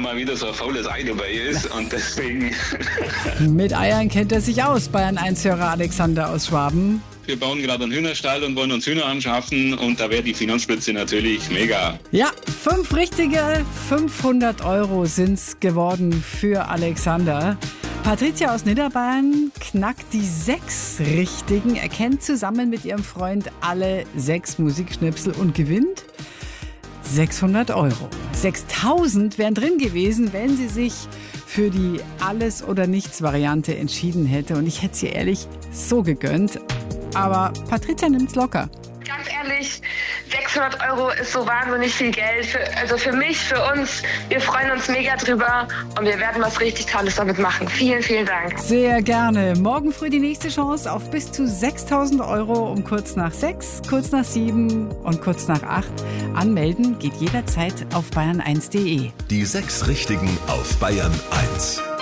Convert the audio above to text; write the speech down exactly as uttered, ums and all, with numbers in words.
mal wieder so ein faules Ei dabei ist und deswegen... Mit Eiern kennt er sich aus, Bayern eins-Hörer Alexander aus Schwaben. Wir bauen gerade einen Hühnerstall und wollen uns Hühner anschaffen und da wäre die Finanzspritze natürlich mega. Ja, fünf richtige, fünfhundert Euro sind's geworden für Alexander. Patricia aus Niederbayern knackt die sechs Richtigen, erkennt zusammen mit ihrem Freund alle sechs Musikschnipsel und gewinnt sechshundert Euro. sechstausend wären drin gewesen, wenn sie sich für die Alles-oder-Nichts-Variante entschieden hätte. Und ich hätte sie ehrlich so gegönnt. Aber Patricia nimmt's locker. Ganz ehrlich, sechshundert Euro ist so wahnsinnig viel Geld. Für, also für mich, für uns. Wir freuen uns mega drüber und wir werden was richtig Tolles damit machen. Vielen, vielen Dank. Sehr gerne. Morgen früh die nächste Chance auf bis zu sechstausend Euro um kurz nach sechs, kurz nach sieben und kurz nach acht. Anmelden geht jederzeit auf bayern eins punkt de. Die sechs Richtigen auf Bayern eins.